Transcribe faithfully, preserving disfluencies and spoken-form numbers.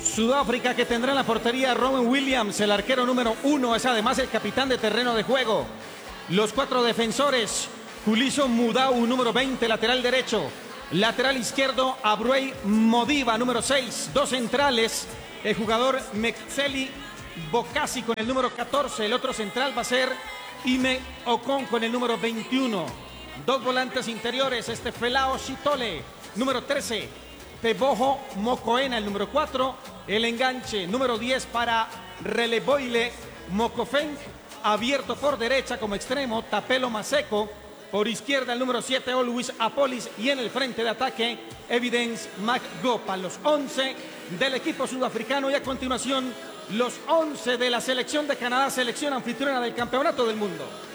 Sudáfrica, que tendrá en la portería a Rowan Williams, el arquero número uno, es además el capitán de terreno de juego. Los cuatro defensores: Juliso Mudau, número veinte, lateral derecho. Lateral izquierdo, Abruey Modiba, número seis. Dos centrales, el jugador Mexeli Bocasi con el número catorce. El otro central va a ser Ime Ocon con el número veintiuno. Dos volantes interiores, este Felao Chitole, número trece. Pebojo Mocoena, el número cuatro. El enganche, número diez, para Releboile Mocofeng, abierto por derecha como extremo, Tapelo Maseco. Por izquierda, el número siete, Luis Apolis. Y en el frente de ataque, Evidence McGopa. Los once del equipo sudafricano. Y a continuación, los once de la selección de Canadá, selección anfitriona del Campeonato del Mundo.